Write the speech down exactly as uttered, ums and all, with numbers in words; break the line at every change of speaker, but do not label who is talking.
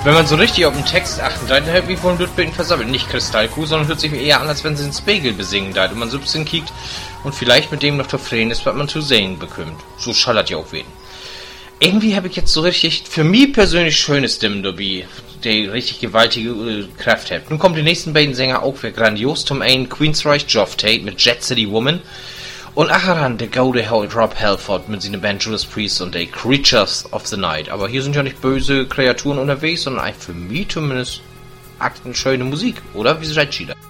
Wenn man so richtig auf den Text achten, dann hört mich wohl ein Lütbeten versammelt. Nicht Kristallkuh, sondern hört sich eher an, als wenn sie einen Spiegel besingen da und man so ein bisschen kiekt und vielleicht mit dem noch zufrieden ist, was man zu sehen bekommt. So schallert ja auch wen. Irgendwie habe ich jetzt so richtig, für mich persönlich schöne Stimmen dabei, die richtig gewaltige äh, Kraft hat. Nun kommen die nächsten beiden Sänger auch wieder grandios. Zum einen Queensryche Geoff Tate mit Jet City Woman und acheran der gute Rob Halford mit seiner Band Judas Priest und der Creatures of the Night. Aber hier sind ja nicht böse Kreaturen unterwegs, sondern eigentlich für mich zumindest eine schöne Musik, oder? Wie seid ihr da?